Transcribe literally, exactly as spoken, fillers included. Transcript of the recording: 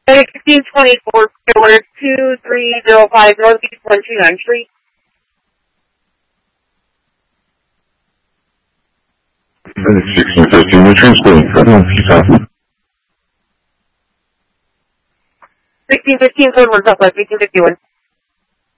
sixteen twenty-four, order two three zero five Northeast one twenty-ninth Street. sixteen fifteen, we're transporting from South. sixteen fifteen, code one Southwest, sixteen fifty-one.